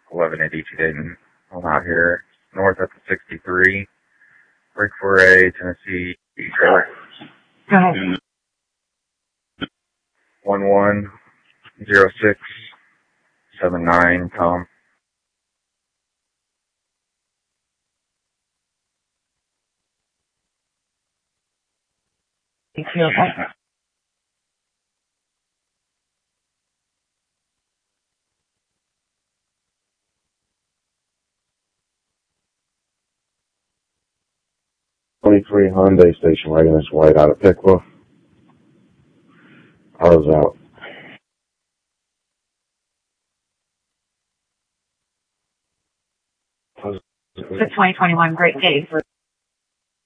1182 Dayton. I'm out here north at the 63. Break for a Tennessee trailer. Go ahead. 110679, Tom. You feel that? 23 Hyundai station wagon is white out of Piqua. I was out. The 2021 Great Day for